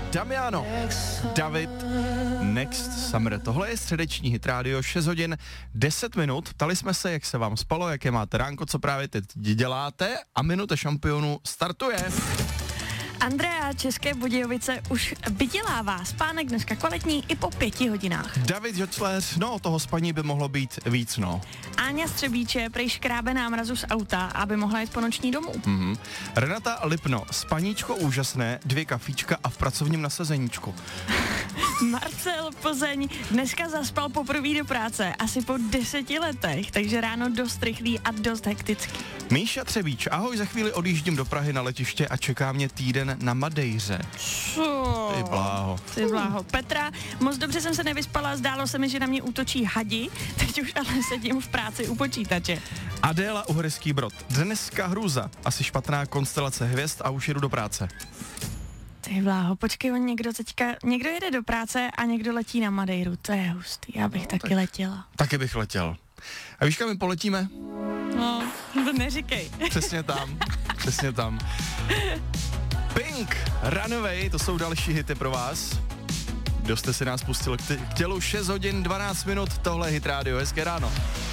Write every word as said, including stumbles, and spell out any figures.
Damiano, David, Next Summer. Tohle je středeční Hit Radio, šest hodin deset minut. Ptali jsme se, jak se vám spalo, jaké máte ránko, co právě teď děláte a minuta šampionu startuje. Andrea, České Budějovice už vydělává. Spánek dneska kvalitní i po pěti hodinách. David Žočléř, no toho spaní by mohlo být víc, no. Áňa Střebíče prej škrábe námrazu z auta, aby mohla jít po noční domů. Mm-hmm. Renata Lipno, spaníčko úžasné, dvě kafíčka a v pracovním nasazeníčku. Marcel Plzeň dneska zaspal poprvé do práce, asi po deseti letech, takže ráno dost rychlý a dost hektický. Míša Třebíč, ahoj, za chvíli odjíždím do Prahy na letiště a čeká mě týden na Madejře. Co? Ty bláho. Ty bláho. Petra, moc dobře jsem se nevyspala, zdálo se mi, že na mě útočí hadi, teď už ale sedím v práci u počítače. Adéla Uherský Brod, dneska hrůza, asi špatná konstelace hvězd a už jedu do práce. Ty bláho, počkej, on někdo teďka, někdo jede do práce a někdo letí na Madejru, to je hustý, já bych no, taky tak, letěla. Taky bych letěl. A víš, kam my poletíme? No, to neříkej. Přesně tam, přesně tam. Pink, Runaway, to jsou další hity pro vás. Kdo jste si nás pustil k, t- k tělu, šest hodin dvanáct minut, tohle je Hit Radio, hezké ráno.